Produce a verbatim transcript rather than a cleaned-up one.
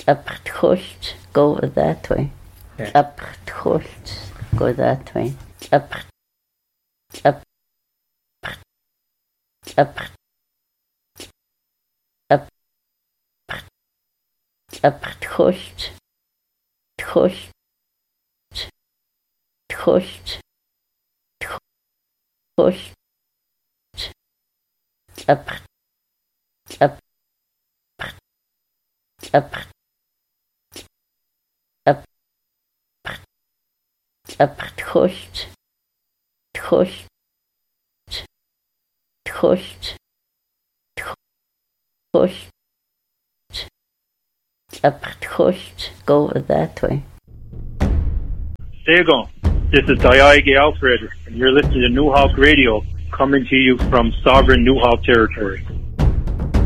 Tlapchtcholt, go that way. Tlapchtcholt, go that way. Tlap, tlap, tlap, tlap, tlapchtcholt, tcholt, tcholt, tcholt, tlap, tlap, tlap, tlap, tlapchtcholt, tcholt, tcholt, tcholt, tlapchtcholt, go that way. There you go. This is Diage Alfred, and you're listening to New Hawk Radio, coming to you from sovereign New Hawk territory.